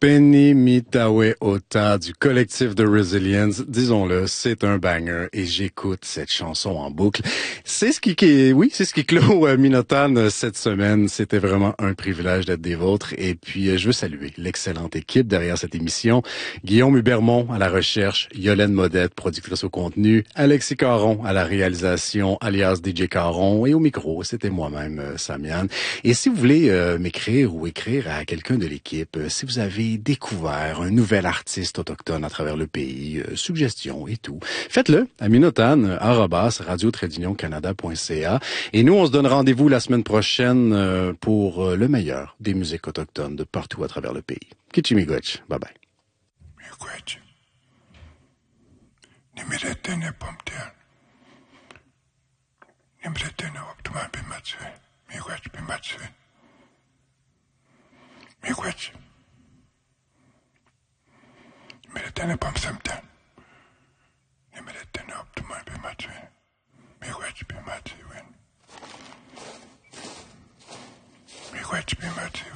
Penny Mitawe Ota du collectif The Resilience, disons-le, c'est un banger et j'écoute cette chanson en boucle. C'est ce qui clôt Minotan cette semaine. C'était vraiment un privilège d'être des vôtres et puis je veux saluer l'excellente équipe derrière cette émission. Guillaume Hubermont à la recherche, Yolène Modette, productrice au contenu, Alexis Caron à la réalisation, alias DJ Caron et au micro, c'était moi-même, Samian. Et si vous voulez m'écrire ou écrire à quelqu'un de l'équipe, si vous avez découvert un nouvel artiste autochtone à travers le pays, suggestions et tout, faites-le à minotan@radio-canada.ca. Et nous, on se donne rendez-vous la semaine prochaine pour le meilleur des musiques autochtones de partout à travers le pays. Kichimigwech, bye bye. Miigwech. Nimiretene pomtian. Nimiretene optimal bimatse. Miigwech bimatse. Miigwech. Nimiretene pomsamtan. Nimiretene optimal bimatse. Miigwech bimatse win. Miigwech bimatse.